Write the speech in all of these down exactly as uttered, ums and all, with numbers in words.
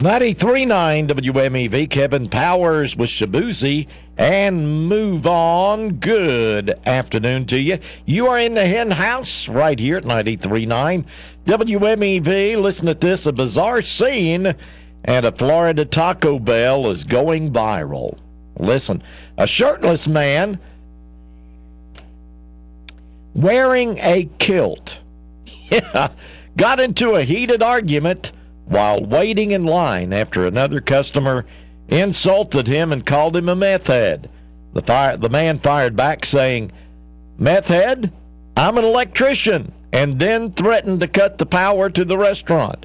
ninety-three point nine W M E V, Kevin Powers with Shabuzi, and move on. Good afternoon to you. You are in the hen house right here at ninety-three point nine W M E V. Listen to this, a bizarre scene at a Florida Taco Bell is going viral. Listen, a shirtless man wearing a kilt yeah, got into a heated argument while waiting in line after another customer insulted him and called him a meth head. The, fire, the man fired back saying, "Meth head? I'm an electrician," and then threatened to cut the power to the restaurant.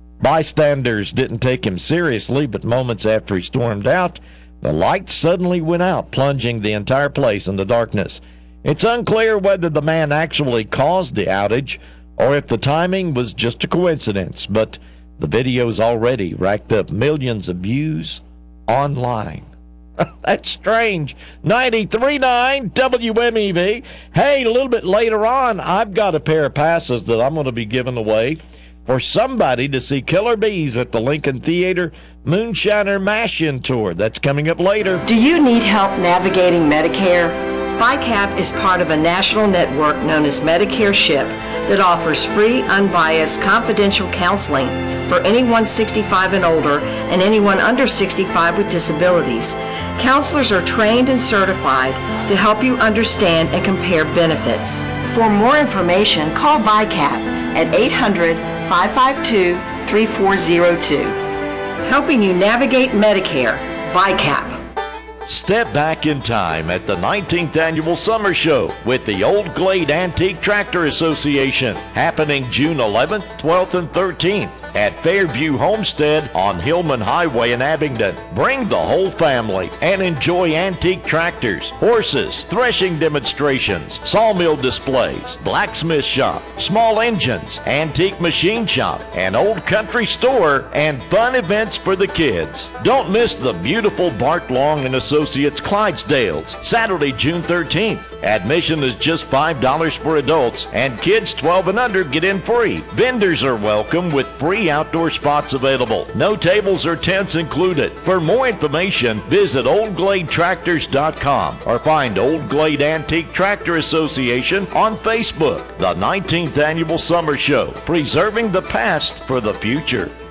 Bystanders didn't take him seriously, but moments after he stormed out, the lights suddenly went out, plunging the entire place into darkness. It's unclear whether the man actually caused the outage or if the timing was just a coincidence, but the video's already racked up millions of views online. That's strange. ninety-three point nine W M E V. Hey, a little bit later on, I've got a pair of passes that I'm going to be giving away for somebody to see Killer Bees at the Lincoln Theater Moonshiner Mash-In Tour. That's coming up later. Do you need help navigating Medicare? V I C A P is part of a national network known as Medicare SHIP that offers free, unbiased, confidential counseling for anyone sixty-five and older and anyone under sixty-five with disabilities. Counselors are trained and certified to help you understand and compare benefits. For more information, call V I C A P at eight hundred, five five two, three four zero two. Helping you navigate Medicare, V I C A P. Step back in time at the nineteenth Annual Summer Show with the Old Glade Antique Tractor Association, happening June eleventh, twelfth, and thirteenth at Fairview Homestead on Hillman Highway in Abingdon. Bring the whole family and enjoy antique tractors, horses, threshing demonstrations, sawmill displays, blacksmith shop, small engines, antique machine shop, an old country store, and fun events for the kids. Don't miss the beautiful Bart Long and Associates Clydesdales, Saturday, June thirteenth. Admission is just five dollars for adults, and kids twelve and under get in free. Vendors are welcome with free outdoor spots available. No tables or tents included. For more information, visit old glade tractors dot com or find Old Glade Antique Tractor Association on Facebook. The nineteenth Annual Summer Show, preserving the past for the future.